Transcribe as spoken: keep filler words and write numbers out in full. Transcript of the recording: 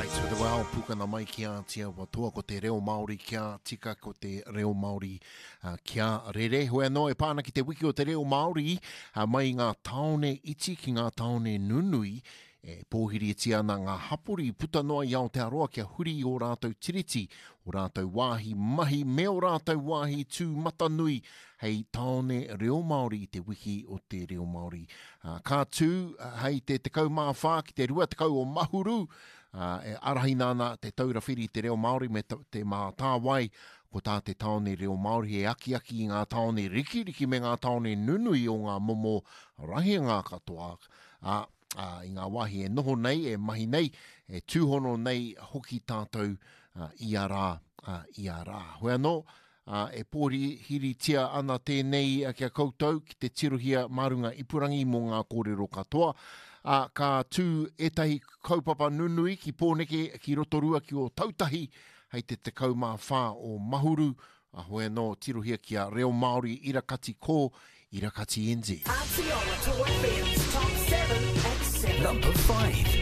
Alright, so te wao pukana mai kia tia watoa ko te reo Māori kia tika ko te reo Māori uh, kia rere. Hoi anō e pāna ki te wiki o te reo Māori uh, mai ngā taone iti ki ngā taone nunui e pōhiri e tia ana ngā hapori puta noa i Aotearoa kia huri o rātou tiriti, o rātou wāhi mahi, me o rātou wāhi tū mata nui hei taone reo Māori i te wiki o te reo Māori. Uh, kā tū uh, hei te tekau mā whā ki te rua tekau o mahuru, Uh, e arahi nāna te taura whiri te reo Māori me te mā tāwai ko tā te taone reo Māori e aki aki i ngā taone riki riki me ngā taone nunui o ngā momo rahi ngā katoa uh, uh, i ngā wahi e noho nei, e mahi nei, e tūhono nei hoki tātou uh, i a rā, uh, i a rā. Hoi anō, uh, e pōri hiri tia ana tēnei uh, kia koutou ki te tirohia marunga ipurangi mō ngā kōrero katoa. Uh, ka tū etahi kaupapa nunui ki pōneke ki rotorua ki o tautahi hei te te kaumā whā o mahuru a uh, hoi anō tirohia ki a reo Māori irakati ko irakati N Z. Number five.